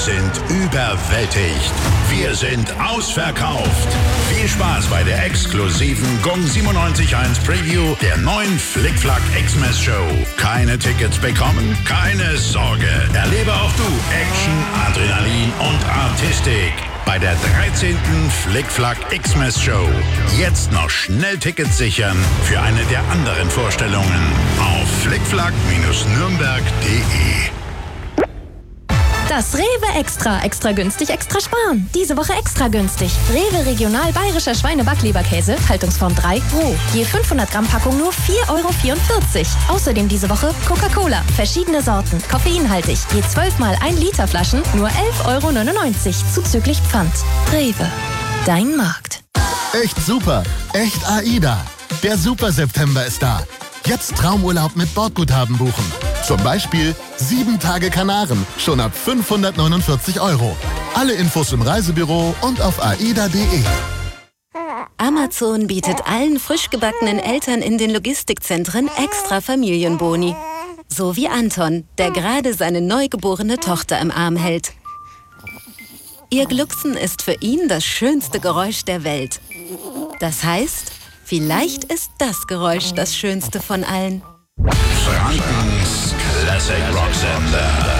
sind überwältigt. Wir sind ausverkauft. Viel Spaß bei der exklusiven Gong 97.1 Preview der neuen Flickflack Xmas Show. Keine Tickets bekommen? Keine Sorge. Erlebe auch du Action, Adrenalin und Artistik bei der 13. Flickflack Xmas Show. Jetzt noch schnell Tickets sichern für eine der anderen Vorstellungen auf flickflack-nürnberg.de. Das Rewe Extra. Extra günstig, extra sparen. Diese Woche extra günstig. Rewe Regional Bayerischer Schweine-Backleberkäse, Haltungsform 3, roh. Je 500 Gramm Packung nur 4,44 €. Außerdem diese Woche Coca-Cola. Verschiedene Sorten, koffeinhaltig. Je 12 mal 1 Liter Flaschen nur 11,99 € zuzüglich Pfand. Rewe. Dein Markt. Echt super. Echt AIDA. Der Super September ist da. Jetzt Traumurlaub mit Bordguthaben buchen. Zum Beispiel 7 Tage Kanaren, schon ab 549 €. Alle Infos im Reisebüro und auf aida.de. Amazon bietet allen frisch gebackenen Eltern in den Logistikzentren extra Familienboni. So wie Anton, der gerade seine neugeborene Tochter im Arm hält. Ihr Glucksen ist für ihn das schönste Geräusch der Welt. Das heißt, vielleicht ist das Geräusch das schönste von allen. Frankens Classic Rock Sender.